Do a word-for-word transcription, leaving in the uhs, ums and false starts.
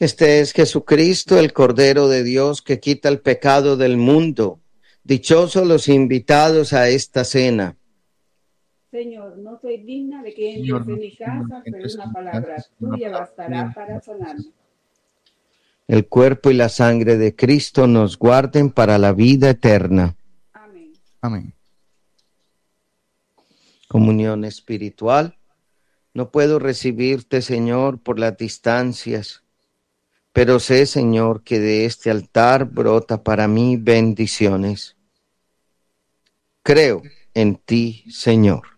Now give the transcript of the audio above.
Este es Jesucristo, el Cordero de Dios, que quita el pecado del mundo. Dichosos los invitados a esta cena. Señor, no soy digna de que entres en mi casa, pero una palabra tuya bastará para sanarme. El cuerpo y la sangre de Cristo nos guarden para la vida eterna. Amén. Amén. Comunión espiritual. No puedo recibirte, Señor, por las distancias, pero sé, Señor, que de este altar brota para mí bendiciones. Creo en ti, Señor.